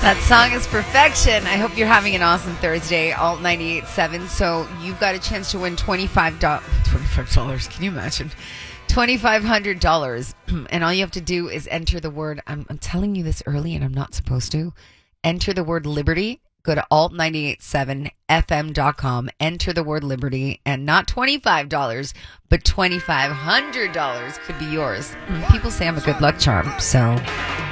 That song is perfection. I hope you're having an awesome Thursday. Alt 98.7. So you've got a chance to win $25. Can you imagine? $2,500. And all you have to do is enter the word. I'm telling you this early and I'm not supposed to. Enter the word Liberty. Go to alt987fm.com. Enter the word Liberty. And not $25, but $2,500 could be yours. People say I'm a good luck charm. So